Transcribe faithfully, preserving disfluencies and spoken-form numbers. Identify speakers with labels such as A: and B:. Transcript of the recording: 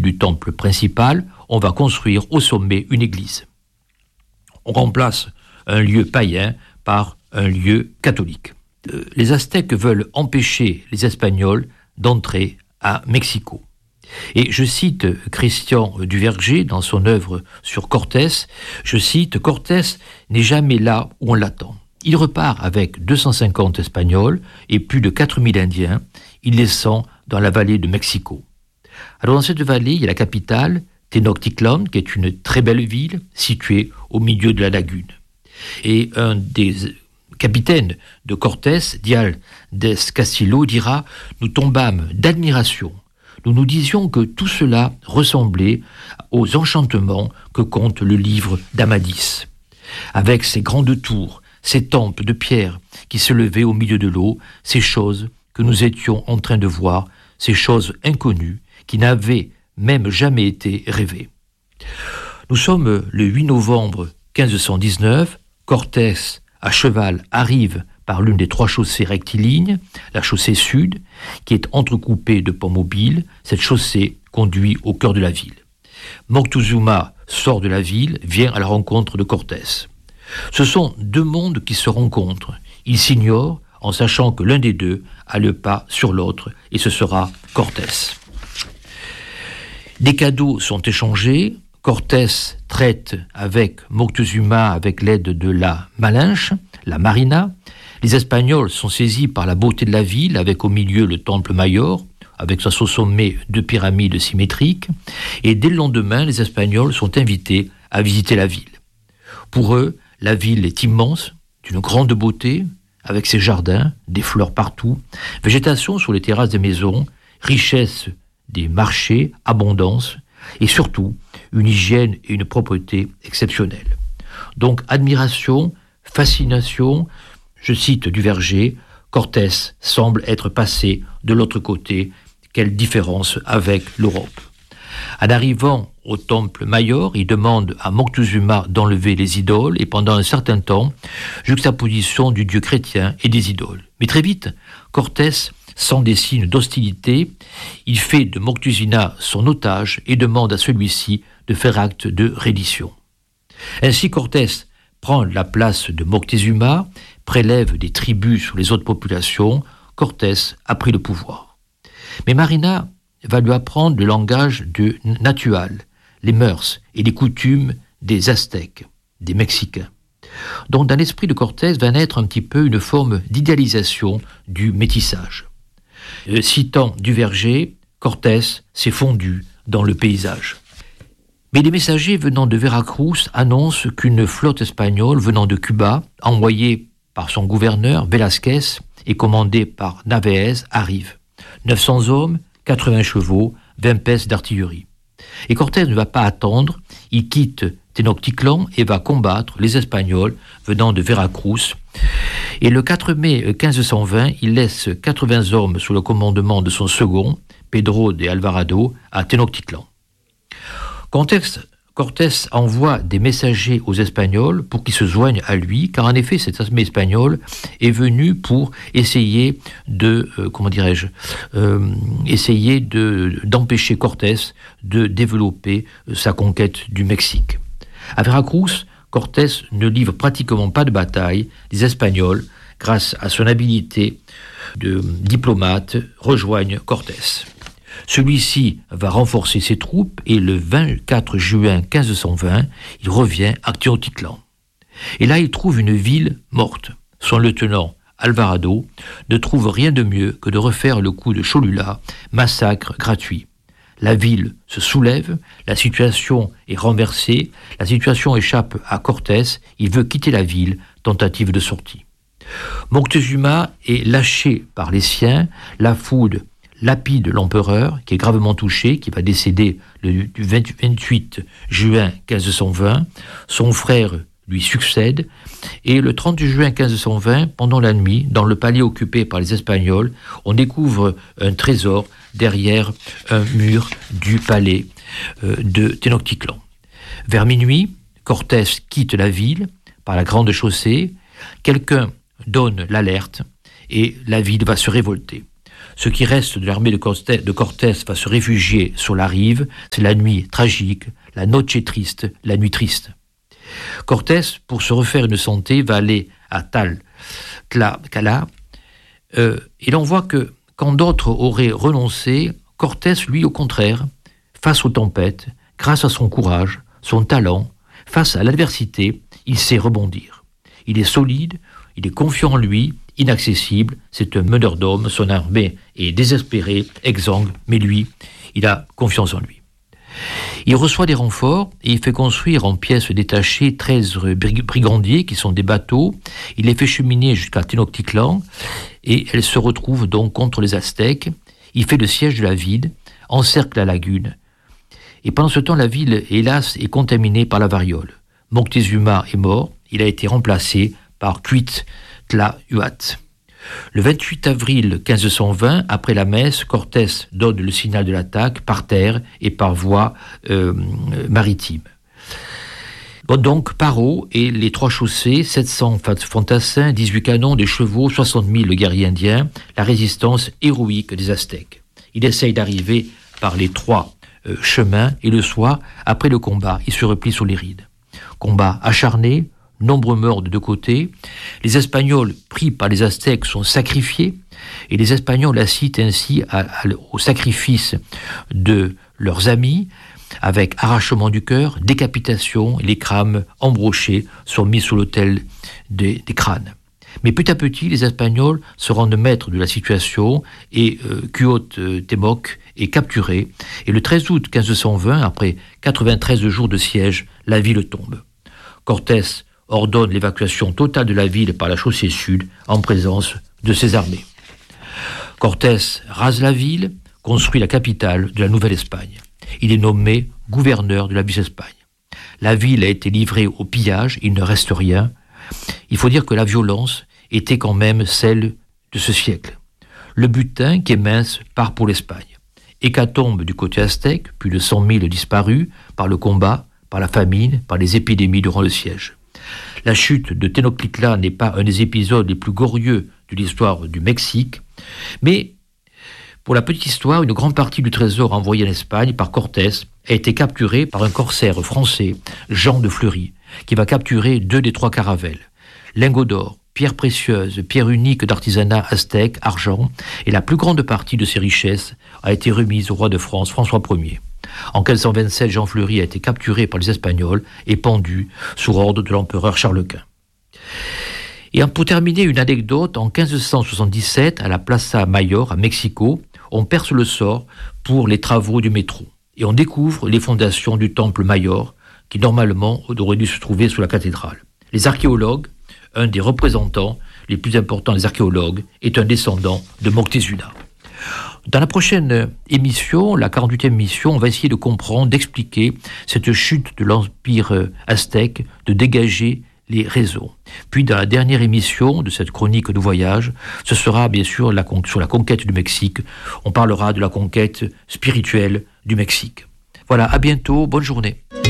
A: du temple principal, on va construire au sommet une église. On remplace un lieu païen par un lieu catholique. Euh, les Aztèques veulent empêcher les Espagnols d'entrer à Mexico. Et je cite Christian Duverger dans son œuvre sur Cortés, je cite « Cortés n'est jamais là où on l'attend. Il repart avec deux cent cinquante Espagnols et plus de quatre mille Indiens. Il les sent dans la vallée de Mexico. » Alors dans cette vallée, il y a la capitale, Tenochtitlan, qui est une très belle ville située au milieu de la lagune. Et un des capitaines de Cortés, Dial des Castillo, dira « Nous tombâmes d'admiration. Nous nous disions que tout cela ressemblait aux enchantements que conte le livre d'Amadis. Avec ses grandes tours, ces temples de pierre qui se levaient au milieu de l'eau, ces choses que nous étions en train de voir, ces choses inconnues qui n'avaient même jamais été rêvées. » Nous sommes le huit novembre quinze cent dix-neuf, Cortés, à cheval, arrive par l'une des trois chaussées rectilignes, la chaussée sud, qui est entrecoupée de ponts mobiles. Cette chaussée conduit au cœur de la ville. Moctezuma sort de la ville, vient à la rencontre de Cortés. Ce sont deux mondes qui se rencontrent. Ils s'ignorent en sachant que l'un des deux a le pas sur l'autre, et ce sera Cortés. Des cadeaux sont échangés. Cortés traite avec Moctezuma avec l'aide de la Malinche, la Marina. Les Espagnols sont saisis par la beauté de la ville, avec au milieu le temple Mayor, avec sa au sommet deux pyramides symétriques. Et dès le lendemain, les Espagnols sont invités à visiter la ville. Pour eux, la ville est immense, d'une grande beauté, avec ses jardins, des fleurs partout, végétation sur les terrasses des maisons, richesse des marchés, abondance, et surtout une hygiène et une propreté exceptionnelles. Donc admiration, fascination, je cite Duverger, Cortés semble être passé de l'autre côté, quelle différence avec l'Europe. En arrivant au temple Mayor, il demande à Moctezuma d'enlever les idoles et pendant un certain temps, juxtaposition du dieu chrétien et des idoles. Mais très vite, Cortés sans des signes d'hostilité, il fait de Moctezuma son otage et demande à celui-ci de faire acte de reddition. Ainsi, Cortés prend la place de Moctezuma, prélève des tribus sur les autres populations. Cortés a pris le pouvoir. Mais Marina va lui apprendre le langage de Natual, les mœurs et les coutumes des Aztèques, des Mexicains. Donc, dans l'esprit de Cortés va naître un petit peu une forme d'idéalisation du métissage. Euh, citant Duverger, Cortés s'est fondu dans le paysage. Mais les messagers venant de Veracruz annoncent qu'une flotte espagnole venant de Cuba, envoyée par son gouverneur Velázquez et commandée par Narvaez, arrive. neuf cents hommes, quatre-vingts chevaux, vingt pièces d'artillerie. Et Cortés ne va pas attendre, il quitte Tenochtitlan et va combattre les Espagnols venant de Veracruz. Et le quatre mai quinze cent vingt, il laisse quatre-vingts hommes sous le commandement de son second, Pedro de Alvarado, à Tenochtitlan. Cortés envoie des messagers aux Espagnols pour qu'ils se joignent à lui, car en effet, cette armée espagnole est venue pour essayer de, euh, comment dirais-je, euh, essayer de, d'empêcher Cortés de développer euh, sa conquête du Mexique. À Veracruz, Cortés ne livre pratiquement pas de bataille. Les Espagnols, grâce à son habileté de diplomate, rejoignent Cortés. Celui-ci va renforcer ses troupes et le vingt-quatre juin quinze cent vingt, il revient à Tenochtitlan. Et là, il trouve une ville morte. Son lieutenant, Alvarado, ne trouve rien de mieux que de refaire le coup de Cholula, massacre gratuit. La ville se soulève, la situation est renversée, la situation échappe à Cortés, il veut quitter la ville, tentative de sortie. Moctezuma est lâché par les siens, la foudre lapide l'empereur, qui est gravement touché, qui va décéder le vingt-huit juin quinze cent vingt. Son frère lui succède, et le trente juin quinze cent vingt, pendant la nuit, dans le palais occupé par les Espagnols, on découvre un trésor derrière un mur du palais euh, de Tenochtitlan. Vers minuit, Cortés quitte la ville par la grande chaussée, quelqu'un donne l'alerte, et la ville va se révolter. Ce qui reste de l'armée de Cortés, de Cortés va se réfugier sur la rive. C'est la nuit tragique, la noche triste, la nuit triste. Cortés, pour se refaire une santé, va aller à Tal, Tla, Cala, euh, et l'on voit que quand d'autres auraient renoncé, Cortés, lui, au contraire, face aux tempêtes, grâce à son courage, son talent, face à l'adversité, il sait rebondir. Il est solide, il est confiant en lui, inaccessible, c'est un meneur d'hommes, son armée est désespérée, exsangue, mais lui, il a confiance en lui. Il reçoit des renforts et il fait construire en pièces détachées treize brigandiers qui sont des bateaux. Il les fait cheminer jusqu'à Tenochtitlan et elles se retrouvent donc contre les Aztèques. Il fait le siège de la ville, encercle la lagune. Et pendant ce temps, la ville, hélas, est contaminée par la variole. Moctezuma est mort, il a été remplacé par Cuitlahua. Le vingt-huit avril quinze cent vingt, après la messe, Cortés donne le signal de l'attaque par terre et par voie euh, maritime. Bon, donc, par eau et les trois chaussées, sept cents fantassins, dix-huit canons, des chevaux, soixante mille guerriers indiens, la résistance héroïque des Aztèques. Il essaye d'arriver par les trois euh, chemins et le soir, après le combat, il se replie sur les rides. Combat acharné, nombreux morts de deux côtés. Les Espagnols, pris par les Aztèques, sont sacrifiés, et les Espagnols incitent ainsi à, à, au sacrifice de leurs amis, avec arrachement du cœur, décapitation, et les crânes embrochés sont mis sous l'autel des, des crânes. Mais petit à petit, les Espagnols se rendent maîtres de la situation, et euh, Cuauhtémoc est capturé, et le treize août quinze cent vingt, après quatre-vingt-treize jours de siège, la ville tombe. Cortés ordonne l'évacuation totale de la ville par la chaussée sud en présence de ses armées. Cortés rase la ville, construit la capitale de la Nouvelle-Espagne. Il est nommé gouverneur de la Basse-Espagne. La ville a été livrée au pillage, il ne reste rien. Il faut dire que la violence était quand même celle de ce siècle. Le butin, qui est mince, part pour l'Espagne. Hécatombe du côté aztèque, plus de cent mille disparus par le combat, par la famine, par les épidémies durant le siège. La chute de Tenochtitlan n'est pas un des épisodes les plus glorieux de l'histoire du Mexique, mais pour la petite histoire, une grande partie du trésor envoyé en Espagne par Cortés a été capturée par un corsaire français, Jean de Fleury, qui va capturer deux des trois caravelles. Lingots d'or, pierres précieuses, pierres uniques d'artisanat aztèque, argent, et la plus grande partie de ces richesses a été remise au roi de France, François Ier. En quinze cent vingt-sept, Jean Fleury a été capturé par les Espagnols et pendu sous ordre de l'empereur Charles Quint. Et pour terminer, une anecdote, en quinze cent soixante-dix-sept, à la Plaza Mayor, à Mexico, on perce le sort pour les travaux du métro. Et on découvre les fondations du temple Mayor, qui normalement aurait dû se trouver sous la cathédrale. Les archéologues, un des représentants les plus importants des archéologues, est un descendant de Moctezuma. Dans la prochaine émission, la quarante-huitième émission, on va essayer de comprendre, d'expliquer cette chute de l'Empire aztèque, de dégager les raisons. Puis dans la dernière émission de cette chronique de voyage, ce sera bien sûr la con- sur la conquête du Mexique. On parlera de la conquête spirituelle du Mexique. Voilà, à bientôt, bonne journée.